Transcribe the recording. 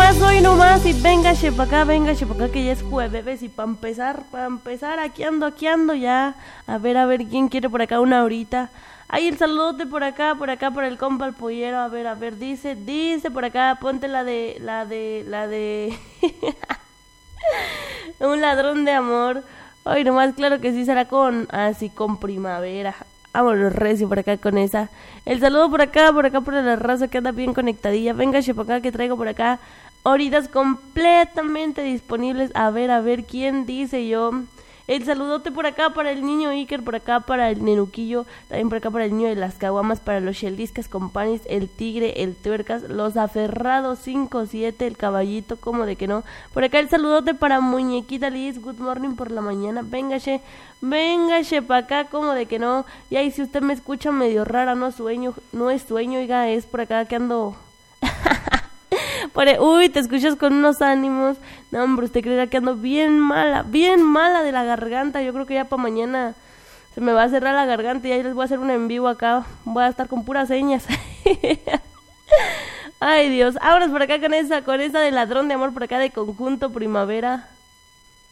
nomás, hoy nomás. Y véngase pa' acá, que ya es jueves. Y para empezar, aquí ando ya. A ver, quién quiere por acá una horita. Ay, el saludote por acá, para el compa el pollero. A ver, dice por acá, ponte la de un ladrón de amor. Hoy nomás, claro que sí, será así con primavera. Vámonos recio por acá con esa. El saludo por acá por la raza que anda bien conectadilla. Venga, por acá que traigo por acá horitas completamente disponibles. A ver quién dice yo. El saludote por acá para el niño Iker, por acá para el nenuquillo, también por acá para el niño de las caguamas, para los sheldiscas, companis, el tigre, el tuercas, los aferrados 5-7, el caballito, como de que no. Por acá el saludote para muñequita Liz, good morning por la mañana, véngase pa' acá, como de que no. Y ahí si usted me escucha medio rara, no es sueño, oiga, es por acá que ando... Uy, te escuchas con unos ánimos. No, hombre, usted creerá que ando bien mala de la garganta. Yo creo que ya para mañana se me va a cerrar la garganta y ahí les voy a hacer un en vivo acá. Voy a estar con puras señas. Ay, Dios. Vámonos por acá con esa de ladrón de amor por acá de Conjunto Primavera.